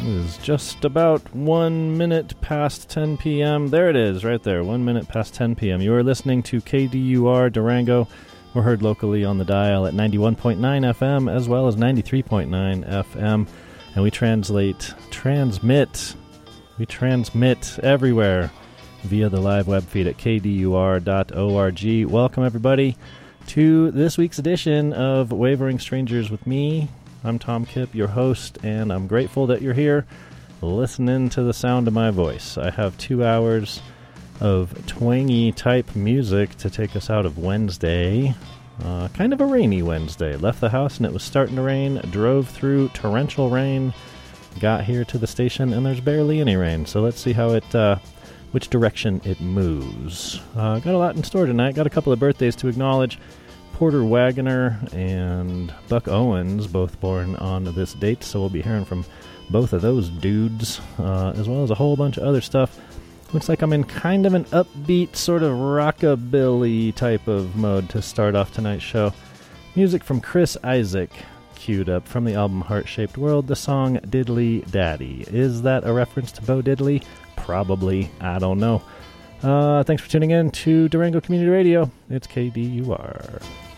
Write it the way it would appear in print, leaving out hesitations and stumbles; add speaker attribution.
Speaker 1: It is just about 1 minute past 10 p.m. There it is, right there, 1 minute past 10 p.m. You are listening to KDUR Durango. We're heard locally on the dial at 91.9 FM as well as 93.9 FM. And we transmit everywhere via the live web feed at kdur.org. Welcome, everybody, to this week's edition of Wavering Strangers with me. I'm Tom Kipp, your host, and I'm grateful that you're here listening to the sound of my voice. I have 2 hours of twangy type music to take us out of Wednesday. Kind of a rainy Wednesday. Left the house and it was starting to rain. Drove through torrential rain. Got here to the station and there's barely any rain. So let's see how which direction it moves. Got a lot in store tonight. Got a couple of birthdays to acknowledge. Porter Wagoner and Buck Owens, both born on this date, so we'll be hearing from both of those dudes, as well as a whole bunch of other stuff. Looks like I'm in kind of an upbeat, sort of rockabilly type of mode to start off tonight's show. Music from Chris Isaak, queued up from the album Heart-Shaped World, the song Diddly Daddy. Is that a reference to Bo Diddley? Probably. I don't know. Thanks for tuning in to Durango Community Radio. It's KDUR.